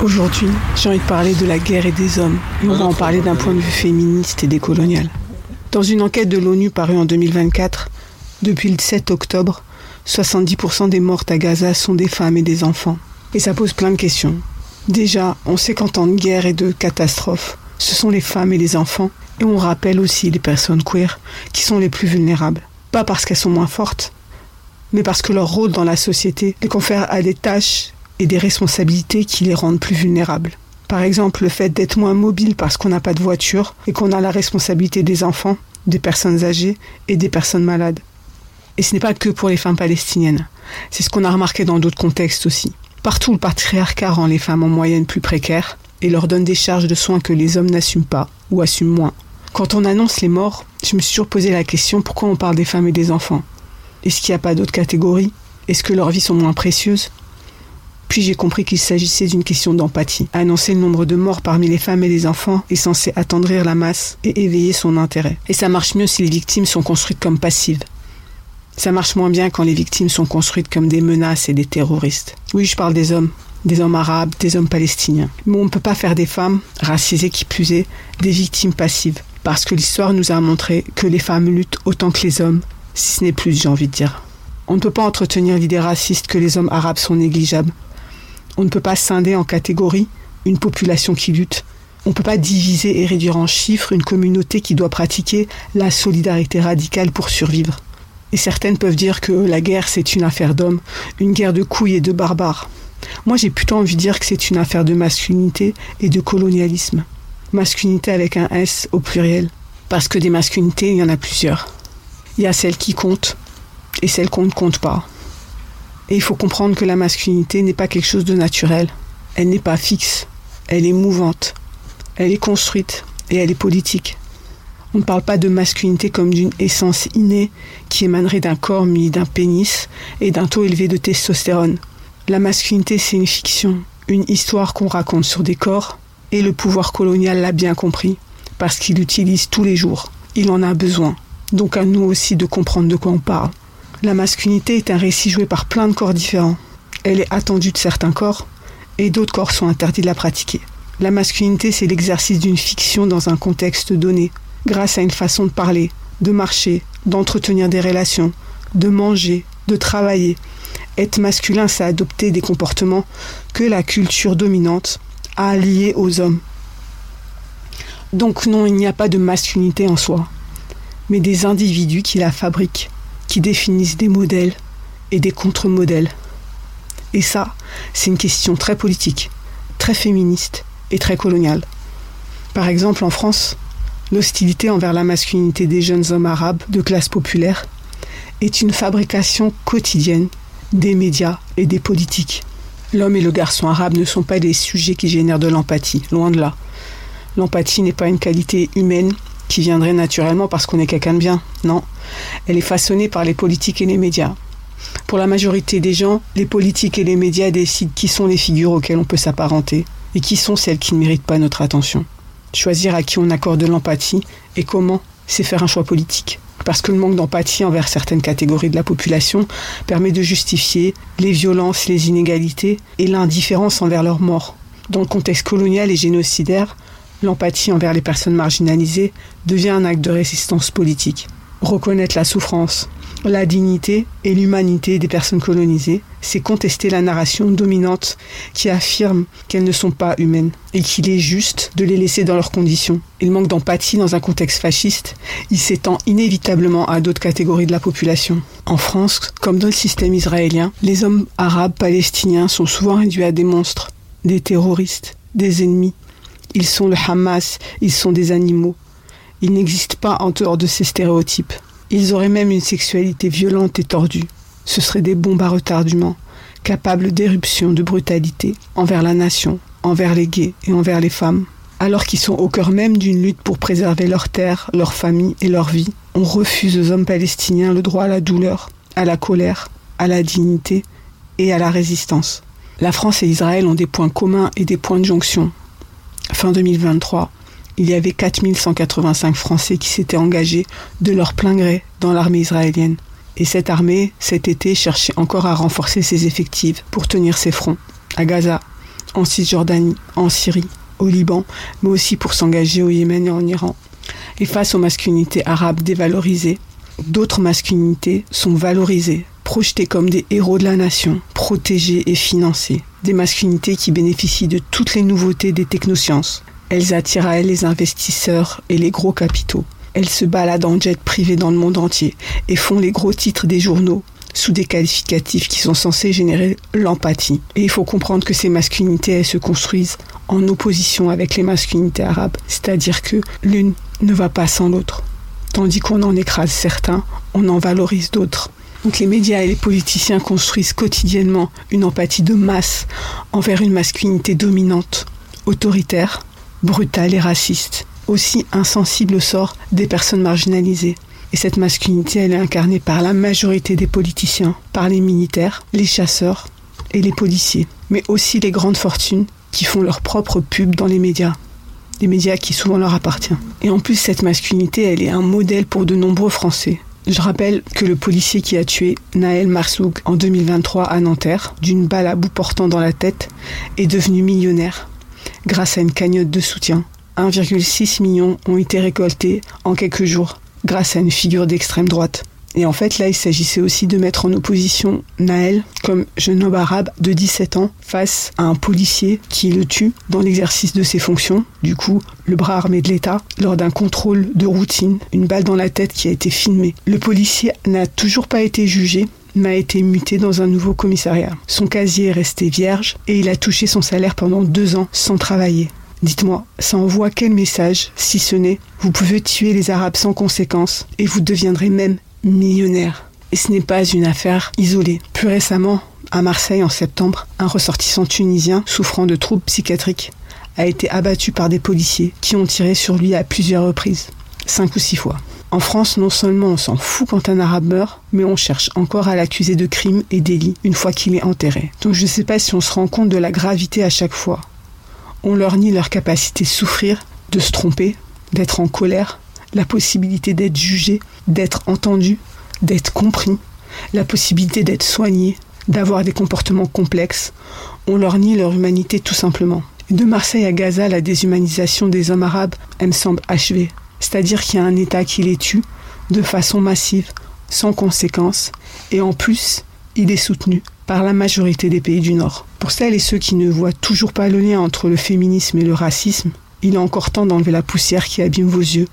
Aujourd'hui, j'ai envie de parler de la guerre et des hommes. Et on va en parler d'un point de vue féministe et décolonial. Dans une enquête de l'ONU parue en 2024, depuis le 7 octobre, 70% des mortes à Gaza sont des femmes et des enfants. Et ça pose plein de questions. Déjà, on sait qu'en temps de guerre et de catastrophe, ce sont les femmes et les enfants, et on rappelle aussi les personnes queer, qui sont les plus vulnérables. Pas parce qu'elles sont moins fortes, mais parce que leur rôle dans la société les confère à des tâches et des responsabilités qui les rendent plus vulnérables. Par exemple, le fait d'être moins mobile parce qu'on n'a pas de voiture et qu'on a la responsabilité des enfants, des personnes âgées et des personnes malades. Et ce n'est pas que pour les femmes palestiniennes. C'est ce qu'on a remarqué dans d'autres contextes aussi. Partout, le patriarcat rend les femmes en moyenne plus précaires et leur donne des charges de soins que les hommes n'assument pas ou assument moins. Quand on annonce les morts, je me suis toujours posé la question pourquoi on parle des femmes et des enfants. Est-ce qu'il n'y a pas d'autres catégories ? Est-ce que leurs vies sont moins précieuses ? Puis j'ai compris qu'il s'agissait d'une question d'empathie. Annoncer le nombre de morts parmi les femmes et les enfants est censé attendrir la masse et éveiller son intérêt. Et ça marche mieux si les victimes sont construites comme passives. Ça marche moins bien quand les victimes sont construites comme des menaces et des terroristes. Oui, je parle des hommes arabes, des hommes palestiniens. Mais on ne peut pas faire des femmes, racisées qui plus est, des victimes passives. Parce que l'histoire nous a montré que les femmes luttent autant que les hommes, si ce n'est plus, j'ai envie de dire. On ne peut pas entretenir l'idée raciste que les hommes arabes sont négligeables. On ne peut pas scinder en catégories une population qui lutte. On ne peut pas diviser et réduire en chiffres une communauté qui doit pratiquer la solidarité radicale pour survivre. Et certaines peuvent dire que la guerre, c'est une affaire d'hommes, une guerre de couilles et de barbares. Moi, j'ai plutôt envie de dire que c'est une affaire de masculinité et de colonialisme. Masculinité avec un S au pluriel. Parce que des masculinités, il y en a plusieurs. Il y a celles qui comptent et celles qu'on ne compte pas. Et il faut comprendre que la masculinité n'est pas quelque chose de naturel. Elle n'est pas fixe. Elle est mouvante. Elle est construite et elle est politique. On ne parle pas de masculinité comme d'une essence innée qui émanerait d'un corps muni d'un pénis et d'un taux élevé de testostérone. La masculinité, c'est une fiction, une histoire qu'on raconte sur des corps, et le pouvoir colonial l'a bien compris, parce qu'il l'utilise tous les jours. Il en a besoin. Donc à nous aussi de comprendre de quoi on parle. La masculinité est un récit joué par plein de corps différents. Elle est attendue de certains corps, et d'autres corps sont interdits de la pratiquer. La masculinité, c'est l'exercice d'une fiction dans un contexte donné, grâce à une façon de parler, de marcher, d'entretenir des relations, de manger, de travailler. Être masculin, c'est adopter des comportements que la culture dominante a alliés aux hommes. Donc non, il n'y a pas de masculinité en soi, mais des individus qui la fabriquent, qui définissent des modèles et des contre-modèles. Et ça, c'est une question très politique, très féministe et très coloniale. Par exemple, en France, l'hostilité envers la masculinité des jeunes hommes arabes de classe populaire est une fabrication quotidienne des médias et des politiques. L'homme et le garçon arabe ne sont pas des sujets qui génèrent de l'empathie, loin de là. L'empathie n'est pas une qualité humaine qui viendrait naturellement parce qu'on est quelqu'un de bien, non. Elle est façonnée par les politiques et les médias. Pour la majorité des gens, les politiques et les médias décident qui sont les figures auxquelles on peut s'apparenter et qui sont celles qui ne méritent pas notre attention. Choisir à qui on accorde de l'empathie et comment, c'est faire un choix politique. Parce que le manque d'empathie envers certaines catégories de la population permet de justifier les violences, les inégalités et l'indifférence envers leur mort. Dans le contexte colonial et génocidaire, l'empathie envers les personnes marginalisées devient un acte de résistance politique. Reconnaître la souffrance, la dignité et l'humanité des personnes colonisées, c'est contester la narration dominante qui affirme qu'elles ne sont pas humaines et qu'il est juste de les laisser dans leurs conditions. Et le manque d'empathie dans un contexte fasciste, il s'étend inévitablement à d'autres catégories de la population. En France, comme dans le système israélien, les hommes arabes palestiniens sont souvent réduits à des monstres, des terroristes, des ennemis. Ils sont le Hamas, ils sont des animaux. Ils n'existent pas en dehors de ces stéréotypes. Ils auraient même une sexualité violente et tordue. Ce seraient des bombes à retardement, capables d'éruptions de brutalité envers la nation, envers les gays et envers les femmes. Alors qu'ils sont au cœur même d'une lutte pour préserver leur terre, leur famille et leur vie, on refuse aux hommes palestiniens le droit à la douleur, à la colère, à la dignité et à la résistance. La France et Israël ont des points communs et des points de jonction. Fin 2023, il y avait 4185 Français qui s'étaient engagés de leur plein gré dans l'armée israélienne. Et cette armée, cet été, cherchait encore à renforcer ses effectifs pour tenir ses fronts, à Gaza, en Cisjordanie, en Syrie, au Liban, mais aussi pour s'engager au Yémen et en Iran. Et face aux masculinités arabes dévalorisées, d'autres masculinités sont valorisées, projetées comme des héros de la nation, protégées et financées. Des masculinités qui bénéficient de toutes les nouveautés des technosciences. Elles attirent à elles les investisseurs et les gros capitaux. Elles se baladent en jet privé dans le monde entier et font les gros titres des journaux sous des qualificatifs qui sont censés générer l'empathie. Et il faut comprendre que ces masculinités, elles se construisent en opposition avec les masculinités arabes. C'est-à-dire que l'une ne va pas sans l'autre. Tandis qu'on en écrase certains, on en valorise d'autres. Donc les médias et les politiciens construisent quotidiennement une empathie de masse envers une masculinité dominante, autoritaire, brutale et raciste, aussi insensible au sort des personnes marginalisées. Et cette masculinité, elle est incarnée par la majorité des politiciens, par les militaires, les chasseurs et les policiers, mais aussi les grandes fortunes qui font leur propre pub dans les médias qui souvent leur appartiennent. Et en plus, cette masculinité, elle est un modèle pour de nombreux Français. Je rappelle que le policier qui a tué Naël Marzouk en 2023 à Nanterre, d'une balle à bout portant dans la tête, est devenu millionnaire grâce à une cagnotte de soutien. 1,6 million ont été récoltés en quelques jours grâce à une figure d'extrême droite. Et en fait, là, il s'agissait aussi de mettre en opposition Naël, comme jeune homme arabe de 17 ans, face à un policier qui le tue dans l'exercice de ses fonctions, du coup, le bras armé de l'État, lors d'un contrôle de routine, une balle dans la tête qui a été filmée. Le policier n'a toujours pas été jugé, mais a été muté dans un nouveau commissariat. Son casier est resté vierge et il a touché son salaire pendant 2 ans sans travailler. Dites-moi, ça envoie quel message, si ce n'est « Vous pouvez tuer les Arabes sans conséquence et vous deviendrez même millionnaire ». Et ce n'est pas une affaire isolée. Plus récemment, à Marseille en septembre, un ressortissant tunisien souffrant de troubles psychiatriques a été abattu par des policiers qui ont tiré sur lui à plusieurs reprises, 5 ou 6 fois. En France, non seulement on s'en fout quand un arabe meurt, mais on cherche encore à l'accuser de crimes et délits une fois qu'il est enterré. Donc je ne sais pas si on se rend compte de la gravité à chaque fois. On leur nie leur capacité de souffrir, de se tromper, d'être en colère, la possibilité d'être jugé, d'être entendu, d'être compris, la possibilité d'être soigné, d'avoir des comportements complexes. On leur nie leur humanité tout simplement. De Marseille à Gaza, la déshumanisation des hommes arabes, elle me semble achevée. C'est-à-dire qu'il y a un État qui les tue de façon massive, sans conséquence, et en plus, il est soutenu par la majorité des pays du Nord. Pour celles et ceux qui ne voient toujours pas le lien entre le féminisme et le racisme, il est encore temps d'enlever la poussière qui abîme vos yeux.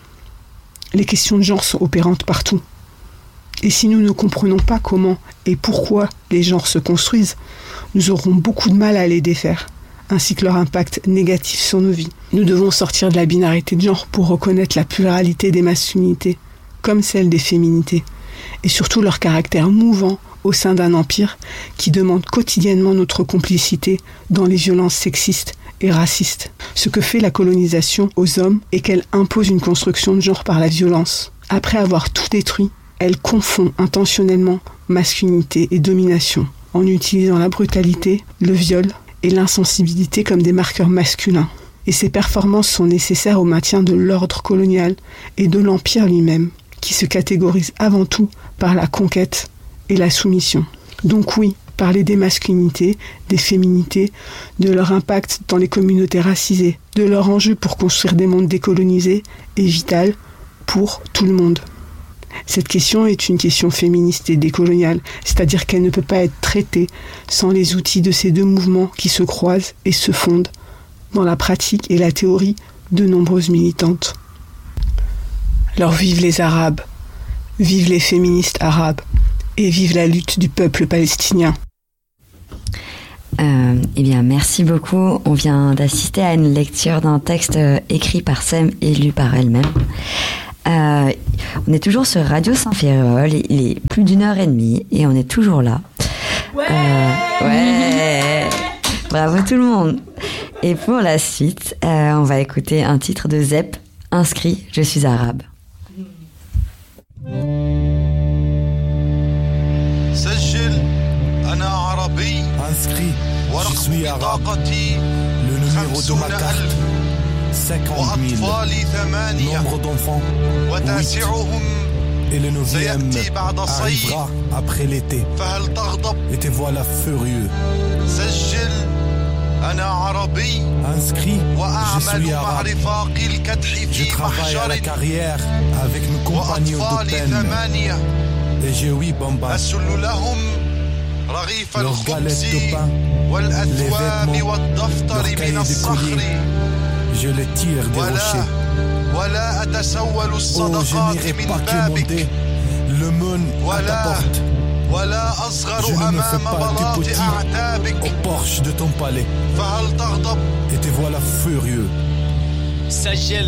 Les questions de genre sont opérantes partout. Et si nous ne comprenons pas comment et pourquoi les genres se construisent, nous aurons beaucoup de mal à les défaire, ainsi que leur impact négatif sur nos vies. Nous devons sortir de la binarité de genre pour reconnaître la pluralité des masculinités, comme celle des féminités, et surtout leur caractère mouvant au sein d'un empire qui demande quotidiennement notre complicité dans les violences sexistes et racistes. Ce que fait la colonisation aux hommes est qu'elle impose une construction de genre par la violence. Après avoir tout détruit, elle confond intentionnellement masculinité et domination, en utilisant la brutalité, le viol et l'insensibilité comme des marqueurs masculins. Et ces performances sont nécessaires au maintien de l'ordre colonial et de l'empire lui-même, qui se catégorise avant tout par la conquête et la soumission. Donc oui, parler des masculinités, des féminités, de leur impact dans les communautés racisées, de leur enjeu pour construire des mondes décolonisés est vital pour tout le monde. Cette question est une question féministe et décoloniale, c'est-à-dire qu'elle ne peut pas être traitée sans les outils de ces deux mouvements qui se croisent et se fondent dans la pratique et la théorie de nombreuses militantes. Alors vive les Arabes, vive les féministes arabes et vive la lutte du peuple palestinien. Eh bien, merci beaucoup. On vient d'assister à une lecture d'un texte écrit par Sem et lu par elle-même. On est toujours sur Radio Saint-Ferréol, il est plus d'1h30 et on est toujours là. Ouais. Bravo tout le monde. Et pour la suite, on va écouter un titre de Zep, Inscrit, je suis arabe. Inscrit, je suis arabe. Le numéro de ma carte, 50 000. Nombre d'enfants, 8. Et le 9e arrivera après l'été. Et te voilà furieux. Inscrit, je suis arabe. Je travaille à la carrière avec mes compagnons de peine. Et j'ai oui Bamba. Leurs galettes de pain, les vêtements, leurs cahiers de collier. Je les tire des rochers. Oh, je n'irai pas quémander le monde à ta porte. Je ne me fais pas du petit au porche de ton palais. Et te voilà furieux.